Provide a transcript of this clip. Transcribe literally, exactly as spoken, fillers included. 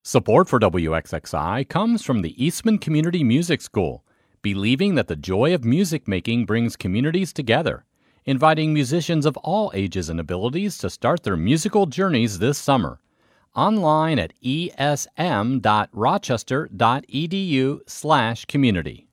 Support for W X X I comes from the Eastman Community Music School, believing that the joy of music making brings communities together, inviting musicians of all ages and abilities to start their musical journeys this summer. Online at esm.rochester.edu slash community.